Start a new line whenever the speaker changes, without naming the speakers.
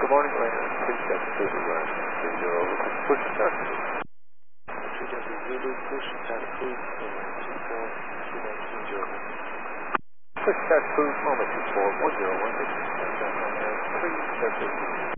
Good morning, Atlanta. Please check the Zulu line. 30 push start. Zulu push start approved. 24219. Push start approved. Moment 24101. Please check the